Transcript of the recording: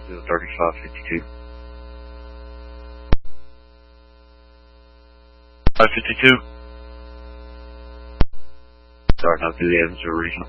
03552. 552. Sorry, not through the Evansville region.